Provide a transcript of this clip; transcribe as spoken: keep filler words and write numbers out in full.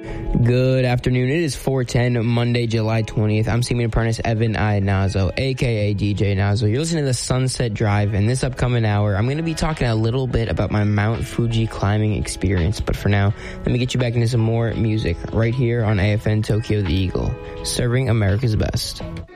Good afternoon. It is four ten, Monday, July twentieth. I'm Seaman Apprentice Evan I. Nazo, a k a. D J Nazo. You're listening to the Sunset Drive. In this upcoming hour, I'm going to be talking a little bit about my Mount Fuji climbing experience. But for now, let me get you back into some more music right here on A F N Tokyo the Eagle, serving America's best.